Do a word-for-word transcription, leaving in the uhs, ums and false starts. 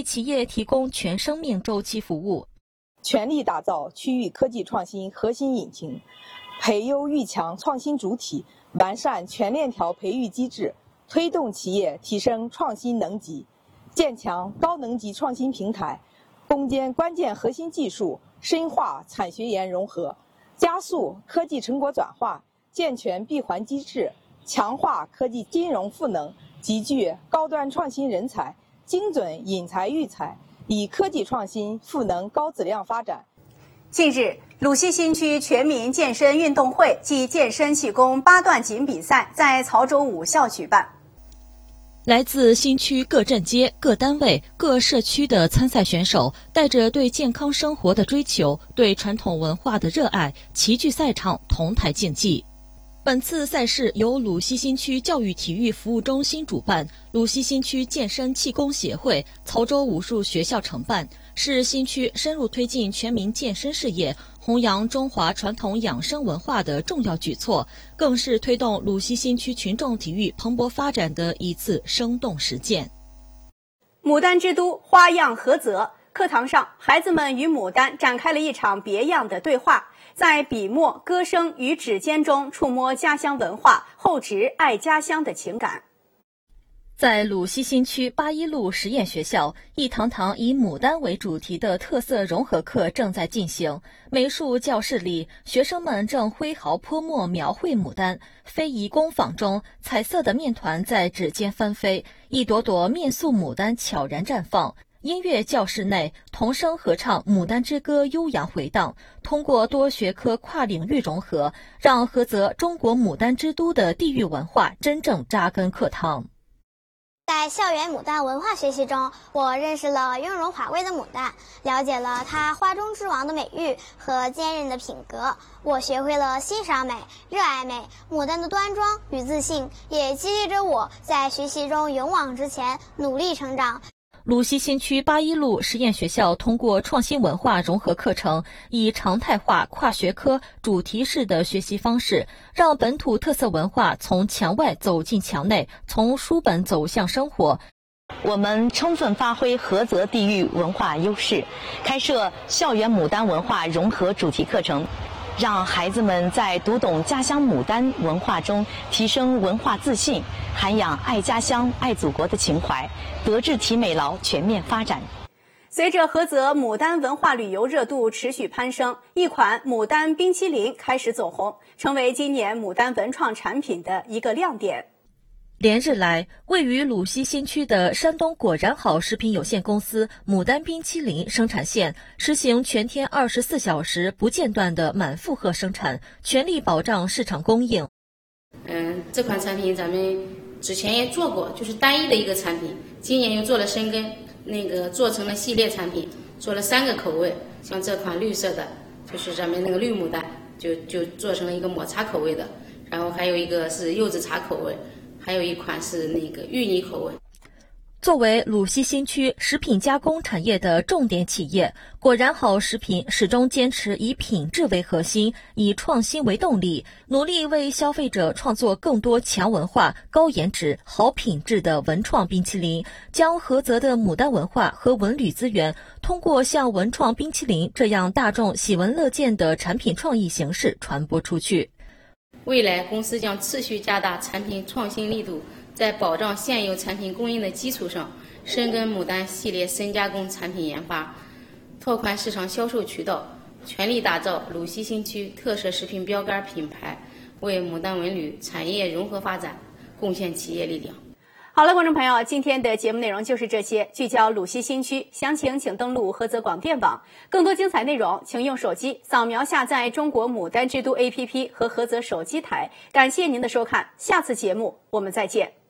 为企业提供全生命周期服务， 全力打造区域科技创新核心引擎，培优育强创新主体，完善全链条培育机制，推动企业提升创新能级，建强高能级创新平台，攻坚关键核心技术，深化产学研融合，加速科技成果转化，健全闭环机制，强化科技金融赋能，集聚高端创新人才，精准引才育才，以科技创新赋能高质量发展。 近日，鲁西新区全民健身运动会暨健身气功八段锦比赛在曹州五校举办。 来自新区各镇街、各单位、各社区的参赛选手，带着对健康生活的追求、对传统文化的热爱，齐聚赛场，同台竞技。本次赛事由鲁西新区教育体育服务中心主办，鲁西新区健身气功协会、曹州武术学校承办，是新区深入推进全民健身事业、弘扬中华传统养生文化的重要举措，更是推动鲁西新区群众体育蓬勃发展的一次生动实践。 牡丹之都，花样菏泽。课堂上，孩子们与牡丹展开了一场别样的对话，在笔墨、歌声与指尖中触摸家乡文化，厚植爱家乡的情感。 在鲁西新区八一路实验学校，一堂堂以牡丹为主题的特色融合课正在进行。美术教室里，学生们正挥毫泼墨描绘牡丹。非遗工坊中，彩色的面团在指尖翻飞，一朵朵面塑牡丹悄然绽放。音乐教室内，童声合唱《牡丹之歌》悠扬回荡，通过多学科跨领域融合，让菏泽中国牡丹之都的地域文化真正扎根课堂。 在校园牡丹文化学习中，我认识了雍容华贵的牡丹，了解了它花中之王的美誉和坚韧的品格。我学会了欣赏美、热爱美，牡丹的端庄与自信也激励着我在学习中勇往直前，努力成长。 鲁西新区八一路实验学校通过创新文化融合课程，以常态化跨学科主题式的学习方式，让本土特色文化从墙外走进墙内，从书本走向生活。 我们充分发挥菏泽地域文化优势，开设校园牡丹文化融合主题课程，让孩子们在读懂家乡牡丹文化中提升文化自信，涵养爱家乡、爱祖国的情怀，德智体美劳全面发展。 随着菏泽牡丹文化旅游热度持续攀升，一款牡丹冰淇淋开始走红，成为今年牡丹文创产品的一个亮点。 连日来，位于鲁西新区的山东果然好食品有限公司牡丹冰淇淋生产线实行全天二十四小时不间断的满负荷生产，全力保障市场供应。 嗯，这款产品咱们之前也做过，就是单一的一个产品，今年又做了深耕，那个做成了系列产品，做了三个口味，像这款绿色的，就是咱们那个绿牡丹，就就做成了一个抹茶口味的，然后还有一个是柚子茶口味。还有一款是那个芋泥口味。 作为鲁西新区食品加工产业的重点企业，果然好食品始终坚持以品质为核心，以创新为动力，努力为消费者创作更多强文化、高颜值、好品质的文创冰淇淋，将菏泽的牡丹文化和文旅资源通过像文创冰淇淋这样大众喜闻乐见的产品创意形式传播出去。 未来公司将持续加大产品创新力度，在保障现有产品供应的基础上，深耕牡丹系列深加工产品研发，拓宽市场销售渠道，全力打造鲁西新区特色食品标杆品牌，为牡丹文旅产业融合发展贡献企业力量。 好了，观众朋友，今天的节目内容就是这些，聚焦鲁西新区，详情请登录菏泽广电网。更多精彩内容，请用手机扫描下载中国牡丹之都 A P P 和菏泽手机台。感谢您的收看，下次节目我们再见。